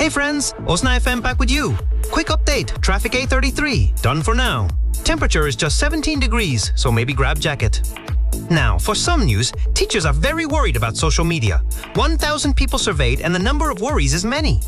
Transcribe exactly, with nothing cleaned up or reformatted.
Hey friends, Osna F M back with you. Quick update, traffic A thirty-three, done for now. Temperature is just seventeen degrees, so maybe grab jacket. Now, for some news, teachers are very worried about social media. one thousand people surveyed and the number of worries is many.